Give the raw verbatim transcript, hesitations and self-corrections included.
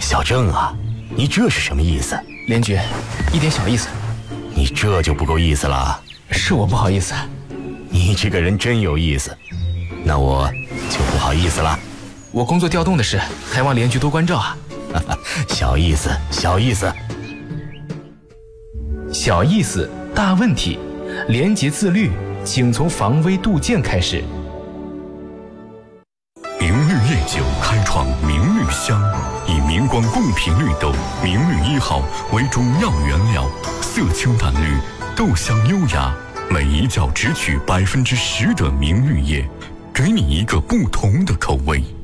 小郑啊，你这是什么意思？ 连局，一点小意思。 你这就不够意思了。 是我不好意思。 你这个人真有意思，那我就不好意思了。 我工作调动的事，还望连局多关照啊。 小意思，小意思。 小意思，大问题。廉洁自律，请从防微杜渐开始。 明绿夜酒开创明绿香，以明光贡品绿豆明绿一号为中药原料，色清淡绿，豆香优雅，每一角只取百分之十的明绿叶，给你一个不同的口味。